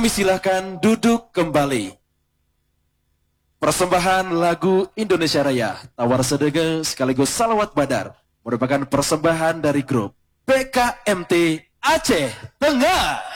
Kami silakan duduk kembali. Persembahan lagu Indonesia Raya, Tawar Sedege sekaligus Salawat Badar, merupakan persembahan dari grup PKMT Aceh Tengah.